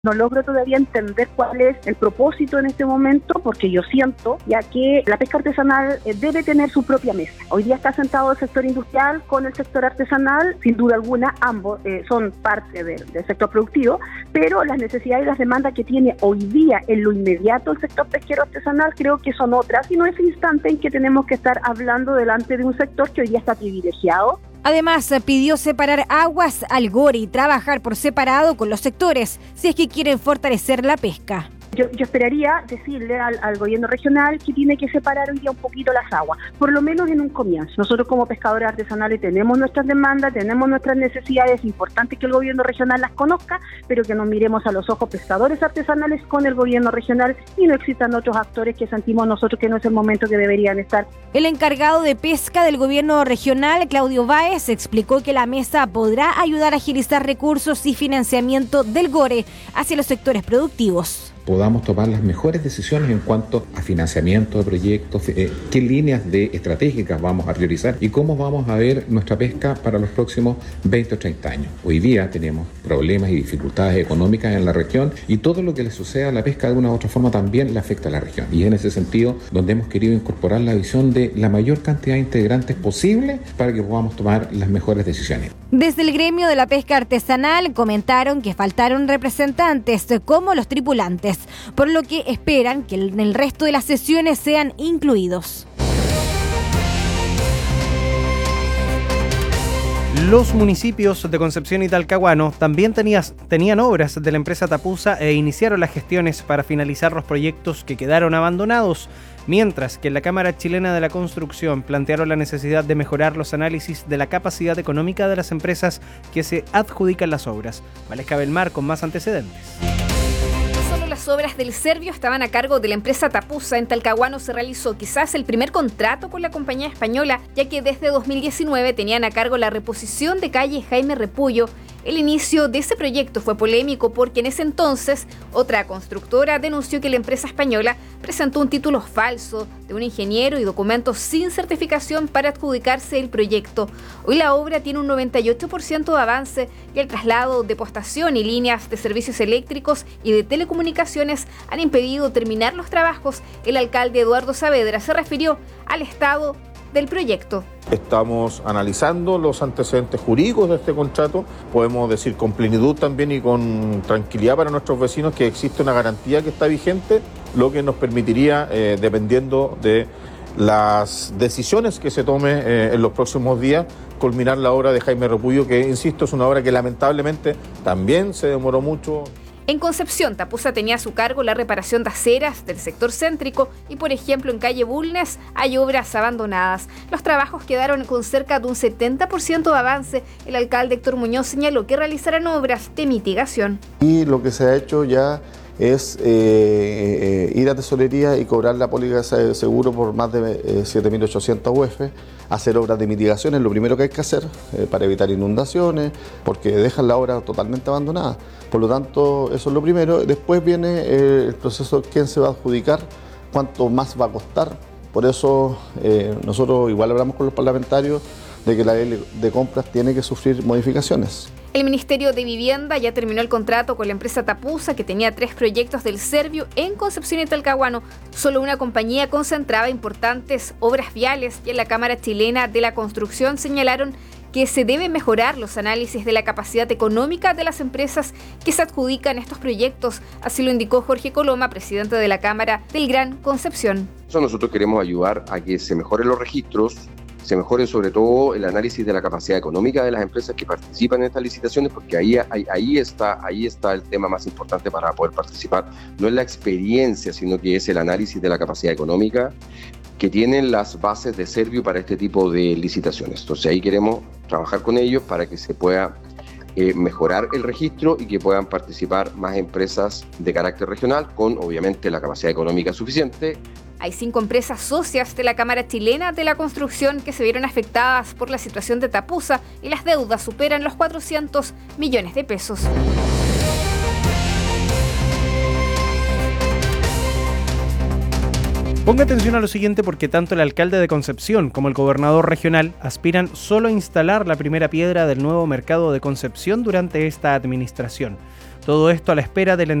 No logro todavía entender cuál es el propósito en este momento, porque yo siento ya que la pesca artesanal debe tener su propia mesa. Hoy día está sentado el sector industrial con el sector artesanal, sin duda alguna ambos son parte del sector productivo, pero las necesidades y las demandas que tiene hoy día en lo inmediato el sector pesquero artesanal creo que son otras, y no es el instante en que tenemos que estar hablando delante de un sector que hoy día está privilegiado. Además, pidió separar aguas al GORE y trabajar por separado con los sectores, si es que quieren fortalecer la pesca. Yo esperaría decirle al gobierno regional que tiene que separar hoy día un poquito las aguas, por lo menos en un comienzo. Nosotros como pescadores artesanales tenemos nuestras demandas, tenemos nuestras necesidades, es importante que el gobierno regional las conozca, pero que nos miremos a los ojos pescadores artesanales con el gobierno regional y no existan otros actores que sentimos nosotros que no es el momento que deberían estar. El encargado de pesca del gobierno regional, Claudio Báez, explicó que la mesa podrá ayudar a agilizar recursos y financiamiento del GORE hacia los sectores productivos. Podamos tomar las mejores decisiones en cuanto a financiamiento de proyectos, qué líneas estratégicas vamos a priorizar y cómo vamos a ver nuestra pesca para los próximos 20 o 30 años. Hoy día tenemos problemas y dificultades económicas en la región y todo lo que le suceda a la pesca de una u otra forma también le afecta a la región. Y es en ese sentido donde hemos querido incorporar la visión de la mayor cantidad de integrantes posible para que podamos tomar las mejores decisiones. Desde el gremio de la pesca artesanal comentaron que faltaron representantes como los tripulantes, por lo que esperan que en el resto de las sesiones sean incluidos. Los municipios de Concepción y Talcahuano también tenían obras de la empresa Tapusa e iniciaron las gestiones para finalizar los proyectos que quedaron abandonados, mientras que en la Cámara Chilena de la Construcción plantearon la necesidad de mejorar los análisis de la capacidad económica de las empresas que se adjudican las obras. Valesca Belmar con más antecedentes. Las obras del Servio estaban a cargo de la empresa Tapusa. En Talcahuano se realizó quizás el primer contrato con la compañía española, ya que desde 2019 tenían a cargo la reposición de calle Jaime Repullo. El inicio de ese proyecto fue polémico porque en ese entonces otra constructora denunció que la empresa española presentó un título falso de un ingeniero y documentos sin certificación para adjudicarse el proyecto. Hoy la obra tiene un 98% de avance y el traslado de postación y líneas de servicios eléctricos y de telecomunicaciones han impedido terminar los trabajos. El alcalde Eduardo Saavedra se refirió al estado del proyecto. Estamos analizando los antecedentes jurídicos de este contrato. Podemos decir con plenitud también y con tranquilidad para nuestros vecinos que existe una garantía que está vigente, lo que nos permitiría, dependiendo de las decisiones que se tomen en los próximos días, culminar la obra de Jaime Repullo, que, insisto, es una obra que lamentablemente también se demoró mucho. En Concepción, Tapusa tenía a su cargo la reparación de aceras del sector céntrico y, por ejemplo, en calle Bulnes hay obras abandonadas. Los trabajos quedaron con cerca de un 70% de avance. El alcalde Héctor Muñoz señaló que realizarán obras de mitigación. Y lo que se ha hecho ya es ir a tesorería y cobrar la póliza de seguro por más de 7.800 UF, hacer obras de mitigación es lo primero que hay que hacer para evitar inundaciones, porque dejan la obra totalmente abandonada. Por lo tanto, eso es lo primero. Después viene el proceso de quién se va a adjudicar, cuánto más va a costar. Por eso nosotros igual hablamos con los parlamentarios de que la ley de compras tiene que sufrir modificaciones. El Ministerio de Vivienda ya terminó el contrato con la empresa Tapusa, que tenía 3 proyectos del Servio en Concepción y Talcahuano. Solo una compañía concentraba importantes obras viales y en la Cámara Chilena de la Construcción señalaron que se deben mejorar los análisis de la capacidad económica de las empresas que se adjudican estos proyectos. Así lo indicó Jorge Coloma, presidente de la Cámara del Gran Concepción. Nosotros queremos ayudar a que se mejoren los registros, se mejore sobre todo el análisis de la capacidad económica de las empresas que participan en estas licitaciones, porque ahí está el tema más importante para poder participar. No es la experiencia, sino que es el análisis de la capacidad económica que tienen las bases de Servio para este tipo de licitaciones. Entonces ahí queremos trabajar con ellos para que se pueda mejorar el registro y que puedan participar más empresas de carácter regional con obviamente la capacidad económica suficiente. Hay 5 empresas socias de la Cámara Chilena de la Construcción que se vieron afectadas por la situación de Tapusa y las deudas superan los 400 millones de pesos. Ponga atención a lo siguiente porque tanto el alcalde de Concepción como el gobernador regional aspiran solo a instalar la primera piedra del nuevo mercado de Concepción durante esta administración. Todo esto a la espera del